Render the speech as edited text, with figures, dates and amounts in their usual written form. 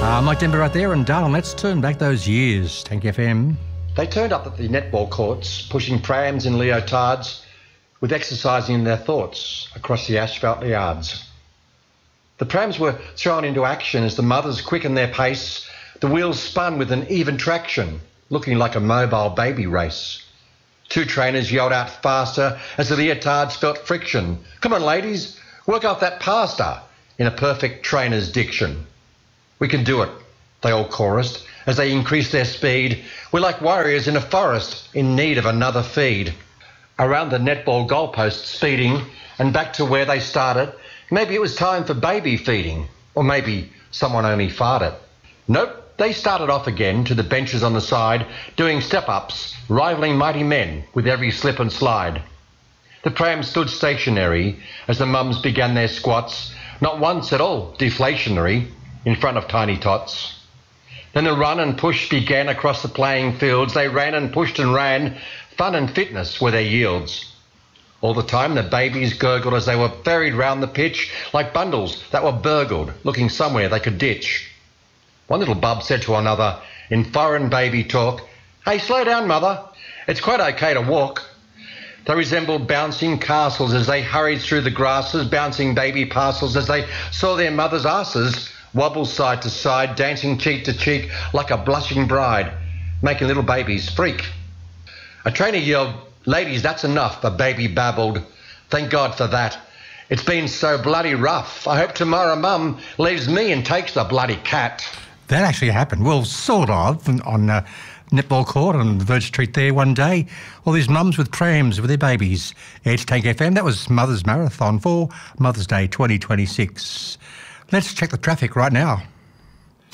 Mike Denver right there, and darling, let's turn back those years. Tank FM. They turned up at the netball courts, pushing prams in leotards, with exercising in their thoughts across the asphalt yards. The prams were thrown into action as the mothers quickened their pace. The wheels spun with an even traction, looking like a mobile baby race. Two trainers yelled out faster as the leotards felt friction. "Come on, ladies, work off that pasta," in a perfect trainer's diction. "We can do it," they all chorused as they increased their speed. "We're like warriors in a forest in need of another feed." Around the netball goalpost speeding and back to where they started, maybe it was time for baby feeding, or maybe someone only farted. Nope, they started off again to the benches on the side, doing step-ups, rivaling mighty men with every slip and slide. The pram stood stationary as the mums began their squats, not once at all deflationary, in front of tiny tots. Then the run and push began across the playing fields. They ran and pushed and ran. Fun and fitness were their yields. All the time the babies gurgled as they were ferried round the pitch like bundles that were burgled, looking somewhere they could ditch. One little bub said to another in foreign baby talk, "Hey, slow down, mother. It's quite okay to walk." They resembled bouncing castles as they hurried through the grasses, bouncing baby parcels as they saw their mothers' asses wobble side to side, dancing cheek to cheek like a blushing bride, making little babies freak. A trainer yelled, "Ladies, that's enough," a baby babbled. "Thank God for that. It's been so bloody rough. I hope tomorrow Mum leaves me and takes the bloody cat." That actually happened. Well, sort of, on netball court on Virgin Street there one day. All these mums with prams with their babies. It's Tank FM. That was Mother's Marathon for Mother's Day 2026. Let's check the traffic right now.